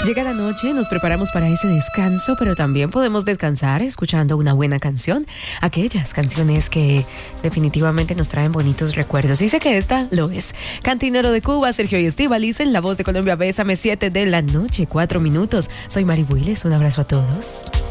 Llega la noche, nos preparamos para ese descanso, pero también podemos descansar escuchando una buena canción. Aquellas canciones que definitivamente nos traen bonitos recuerdos. Y sé que esta lo es. Cantinero de Cuba, Sergio y Estíbaliz, en La Voz de Colombia, Bésame, 7 de la noche, 4 minutos. Soy Mari Builes, un abrazo a todos.